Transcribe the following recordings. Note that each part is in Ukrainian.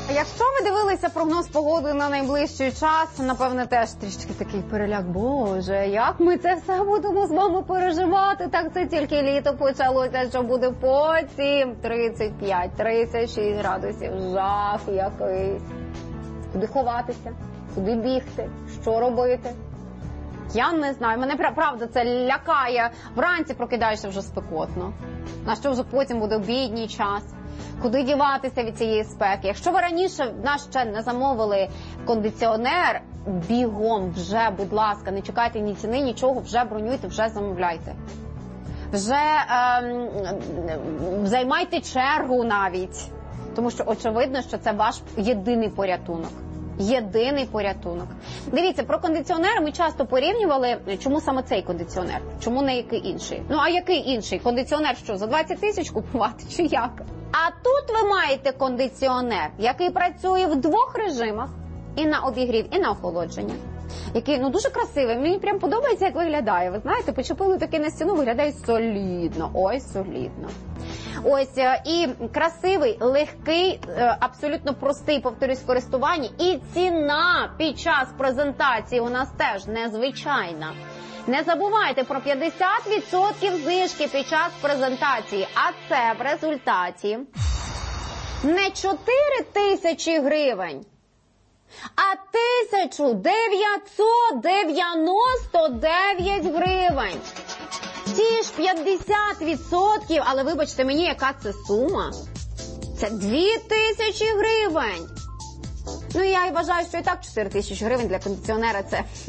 Якщо ви дивилися прогноз погоди на найближчий час, напевне, теж трішки такий переляк. Боже, як ми це все будемо з вами переживати? Так це тільки літо почалося, що буде потім 35-36 градусів. Жах якийсь. Куди ховатися? Куди бігти? Що робити? Я не знаю. Мене, правда, це лякає. Вранці прокидаєшся вже спекотно. На що вже потім буде обідній час? Куди діватися від цієї спеки? Якщо ви раніше в нас ще не замовили кондиціонер, бігом вже, будь ласка, не чекайте ні ціни, нічого, вже бронюйте, вже замовляйте. Вже займайте чергу навіть. Тому що очевидно, що це ваш єдиний порятунок. Єдиний порятунок. Дивіться, про кондиціонер ми часто порівнювали, чому саме цей кондиціонер, чому не який інший. Ну, а який інший? Кондиціонер що, за 20 тисяч купувати чи як? А тут ви маєте кондиціонер, який працює в двох режимах, і на обігрів, і на охолодження. Який, дуже красивий, мені прям подобається, як виглядає. Ви знаєте, почепили таки на стіну, виглядає солідно, ой, солідно. Ось, і красивий, легкий, абсолютно простий, повторюсь, в користуванні. І ціна під час презентації у нас теж незвичайна. Не забувайте про 50% знижки під час презентації. А це в результаті не 4 тисячі гривень, а 1999 гривень. Ті ж 50%, але вибачте мені, яка це сума? Це 2000 гривень. Ну, я і вважаю, що і так 4 тисячі гривень для кондиціонера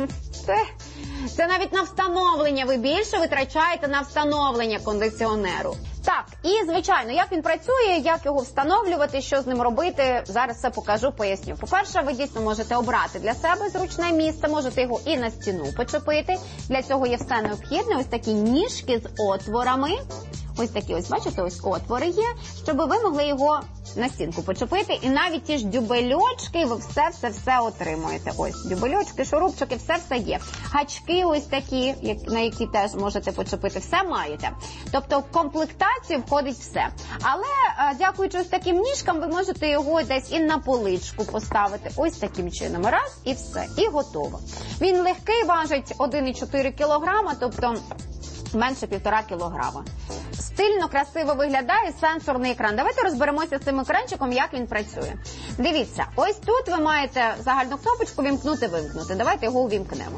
це навіть на встановлення. Ви більше витрачаєте на встановлення кондиціонеру. Так, і, звичайно, як він працює, як його встановлювати, що з ним робити, зараз все покажу, поясню. По-перше, ви дійсно можете обрати для себе зручне місце, можете його і на стіну почепити. Для цього є все необхідне, ось такі ніжки з отворами. Ось такі, ось, бачите, ось отвори є, щоб ви могли його на стінку почепити. І навіть ті ж дюбельочки, ви все отримуєте. Ось, дюбельочки, шурупчики, все є. Гачки ось такі, на які теж можете почепити, все маєте. Тобто в комплектацію входить все. Але, дякуючи ось таким ніжкам, ви можете його десь і на поличку поставити. Ось таким чином. Раз, і все. І готово. Він легкий, важить 1,4 кг, тобто менше 1,5 кг. Стильно, красиво виглядає сенсорний екран. Давайте розберемося з цим екранчиком, як він працює. Дивіться, ось тут ви маєте загальну кнопочку «Вімкнути-вимкнути». Давайте його увімкнемо.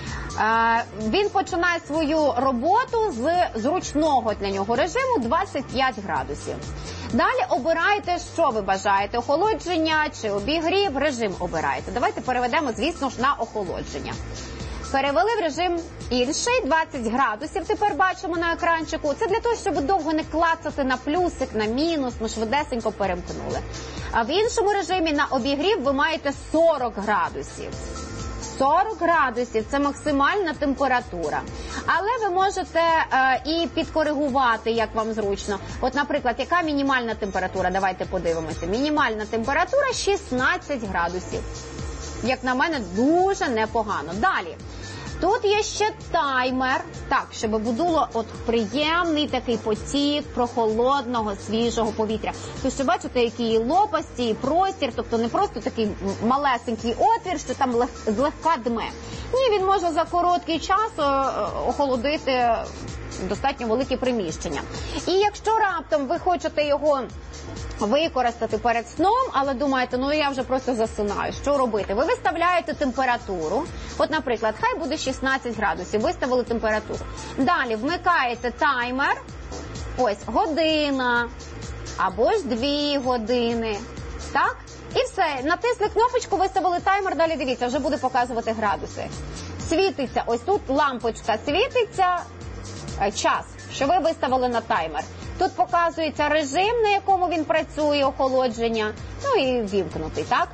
Він починає свою роботу з зручного для нього режиму 25 градусів. Далі обираєте, що ви бажаєте, охолодження чи обігрів, режим обираєте. Давайте переведемо, звісно ж, на охолодження. Перевели в режим інший, 20 градусів тепер бачимо на екранчику. Це для того, щоб довго не клацати на плюсик, на мінус, ми швидесенько перемкнули. А в іншому режимі на обігрів ви маєте 40 градусів. 40 градусів – це максимальна температура. Але ви можете і підкоригувати, як вам зручно. От, наприклад, яка мінімальна температура? Давайте подивимося. Мінімальна температура 16 градусів. Як на мене, дуже непогано. Далі. Тут є ще таймер, так, щоб було приємний такий потік прохолодного, свіжого повітря. Тобто, що бачите, який лопасті, простір, тобто не просто такий малесенький отвір, що там злегка дме. Ні, він може за короткий час охолодити достатньо велике приміщення. І якщо раптом ви хочете його використати перед сном, але думаєте, я вже просто засинаю, що робити? Ви виставляєте температуру, от, наприклад, хай буде 16 градусів, виставили температуру. Далі вмикаєте таймер, ось, година, або ж 2 години, так? І все, натисли кнопочку, виставили таймер, далі дивіться, вже буде показувати градуси. Світиться, ось тут лампочка світиться, час, що ви виставили на таймер. Тут показується режим, на якому він працює, охолодження, і вімкнутий, так?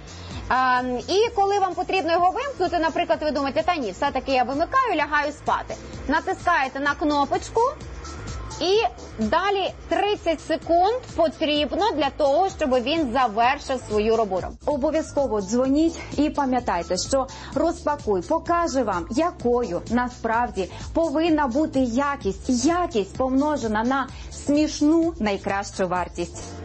І коли вам потрібно його вимкнути, наприклад, ви думаєте, та ні, все-таки я вимикаю, лягаю спати. Натискаєте на кнопочку, і далі 30 секунд потрібно для того, щоб він завершив свою роботу. Обов'язково дзвоніть і пам'ятайте, що Розпакуй покаже вам, якою насправді повинна бути якість. Якість помножена на смішну найкращу вартість.